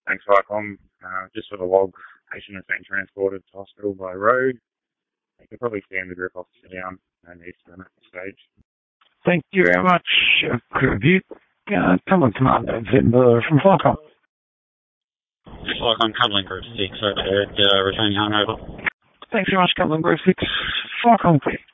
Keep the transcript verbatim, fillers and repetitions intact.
Thanks, Vicom. Uh, just for the log, patient has been transported to hospital by road. You could probably stand the grip off sit down. No need for them at this stage. Thank you very much, uh, Rebuke. Uh, Cumberland Commander Vittenberg from Vicom. Vicom, Cumberland Group six, overheard, uh, returning home, over. Thanks very much, Cumberland Group six. Vicom, please.